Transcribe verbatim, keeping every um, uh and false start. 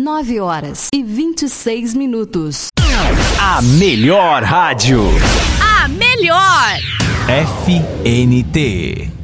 nove horas e vinte e seis minutos. A melhor rádio. A melhor. F N T.